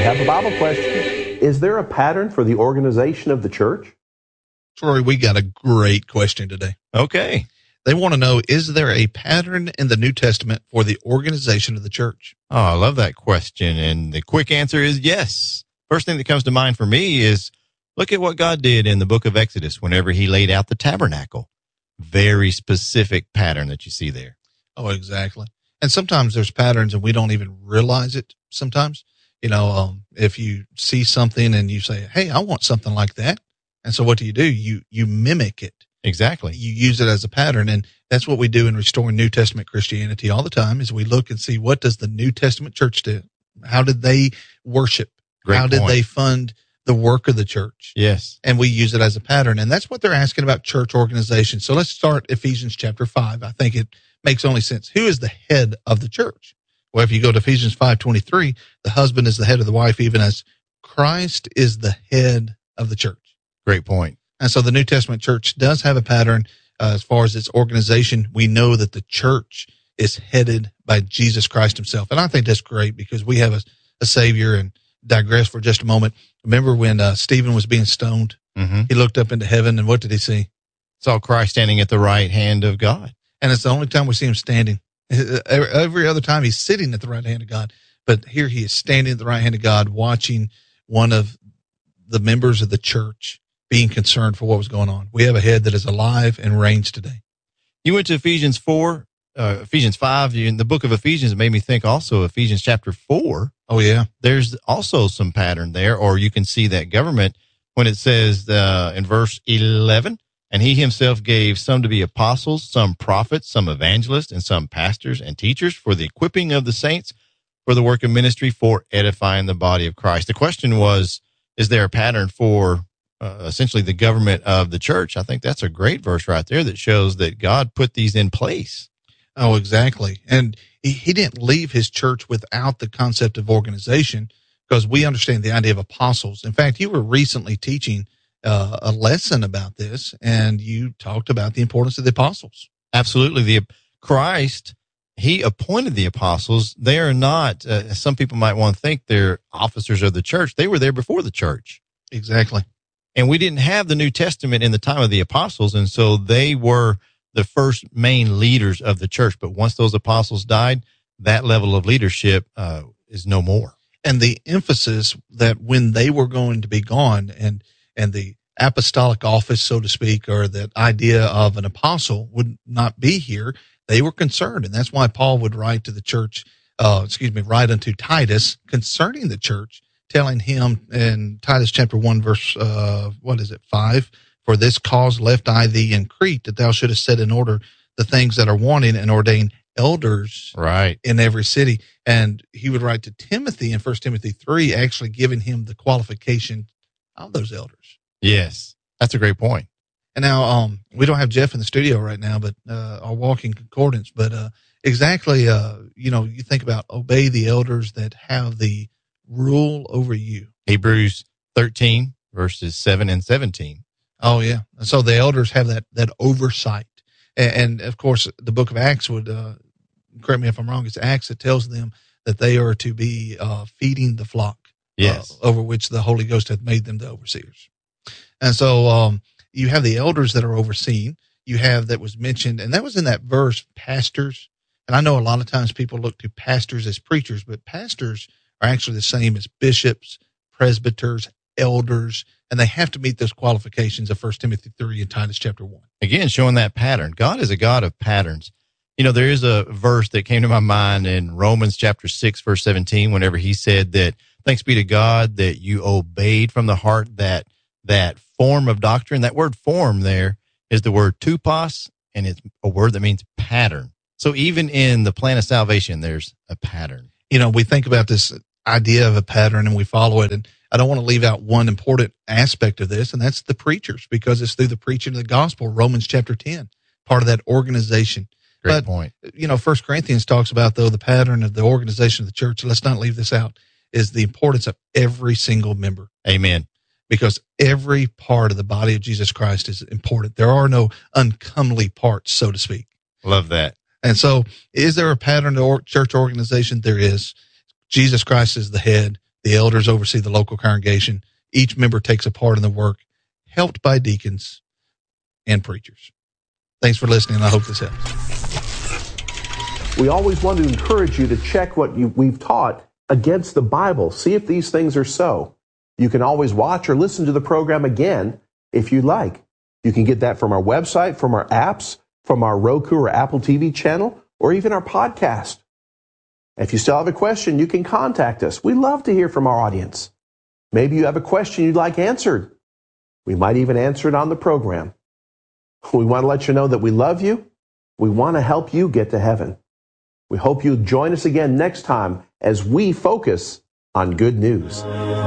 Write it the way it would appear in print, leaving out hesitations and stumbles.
have a Bible question. Is there a pattern for the organization of the church? Troy, we got a great question today. Okay. They want to know, is there a pattern in the New Testament for the organization of the church? Oh, I love that question. And the quick answer is yes. First thing that comes to mind for me is look at what God did in the book of Exodus whenever he laid out the tabernacle. Very specific pattern that you see there. Oh, exactly. And sometimes there's patterns and we don't even realize it sometimes. You know, if you see something and you say, hey, I want something like that. And so what do? You mimic it. Exactly. You use it as a pattern. And that's what we do in Restoring New Testament Christianity all the time is we look and see what does the New Testament church do? How did they worship? How did they fund the work of the church? Yes. And we use it as a pattern. And that's what they're asking about church organization. So let's start Ephesians chapter 5. I think it makes only sense. Who is the head of the church? Well, if you go to Ephesians 5:23, the husband is the head of the wife, even as Christ is the head of the church. Great point. And so the New Testament church does have a pattern as far as its organization. We know that the church is headed by Jesus Christ himself. And I think that's great because we have a Savior. And digress for just a moment. Remember when Stephen was being stoned? Mm-hmm. He looked up into heaven, and what did he see? Saw Christ standing at the right hand of God. And it's the only time we see him standing. Every other time he's sitting at the right hand of God. But here he is standing at the right hand of God, watching one of the members of the church being concerned for what was going on. We have a head that is alive and reigns today. You went to Ephesians 4, Ephesians 5. In the book of Ephesians, it made me think also Ephesians chapter 4. Oh, yeah. There's also some pattern there, or you can see that government when it says in verse 11, and he himself gave some to be apostles, some prophets, some evangelists, and some pastors and teachers for the equipping of the saints, for the work of ministry, for edifying the body of Christ. The question was, is there a pattern for essentially the government of the church? I think that's a great verse right there that shows that God put these in place. Oh, exactly. And he didn't leave his church without the concept of organization because we understand the idea of apostles. In fact, you were recently teaching a lesson about this, and you talked about the importance of the apostles. Absolutely. The Christ, he appointed the apostles. They are not, some people might want to think they're officers of the church. They were there before the church. Exactly. And we didn't have the New Testament in the time of the apostles, and so they were the first main leaders of the church. But once those apostles died, that level of leadership is no more. And the emphasis that when they were going to be gone and the apostolic office, so to speak, or that idea of an apostle would not be here, they were concerned. And that's why Paul would write to the church, write unto Titus concerning the church, telling him in Titus chapter 1, verse, 5, for this cause left I thee in Crete, that thou shouldest set in order the things that are wanting and ordain elders right in every city. And he would write to Timothy in 1 Timothy 3, actually giving him the qualification of those elders. Yes, that's a great point. And now we don't have Jeff in the studio right now, but our walking concordance. But exactly, you think about obey the elders that have the rule over you. Hebrews 13, verses 7 and 17. Oh, yeah. And so the elders have that oversight. And of course, the book of Acts would, correct me if I'm wrong, it's Acts that tells them that they are to be feeding the flock. Yes. Over which the Holy Ghost hath made them the overseers. And so you have the elders that are overseeing. You have that was mentioned, and that was in that verse, pastors. And I know a lot of times people look to pastors as preachers, but pastors are actually the same as bishops, presbyters, elders, and they have to meet those qualifications of 1 Timothy 3 and Titus chapter 1. Again, showing that pattern. God is a God of patterns. You know, there is a verse that came to my mind in Romans chapter 6, verse 17, whenever he said that, thanks be to God that you obeyed from the heart that form of doctrine. That word form there is the word tupos, and it's a word that means pattern. So even in the plan of salvation, there's a pattern. You know, we think about this idea of a pattern and we follow it. And I don't want to leave out one important aspect of this, and that's the preachers, because it's through the preaching of the gospel, Romans chapter 10, part of that organization. Great point. You know, 1 Corinthians talks about, though, the pattern of the organization of the church. Let's not leave this out, is the importance of every single member. Amen. Because every part of the body of Jesus Christ is important. There are no uncomely parts, so to speak. Love that. And so is there a pattern to church organization? There is. Jesus Christ is the head. The elders oversee the local congregation. Each member takes a part in the work, helped by deacons and preachers. Thanks for listening. I hope this helps. We always want to encourage you to check what we've taught against the Bible. See if these things are so. You can always watch or listen to the program again if you like. You can get that from our website, from our apps, from our Roku or Apple TV channel, or even our podcast. If you still have a question, you can contact us. We love to hear from our audience. Maybe you have a question you'd like answered. We might even answer it on the program. We want to let you know that we love you. We want to help you get to heaven. We hope you'll join us again next time as we focus on good news.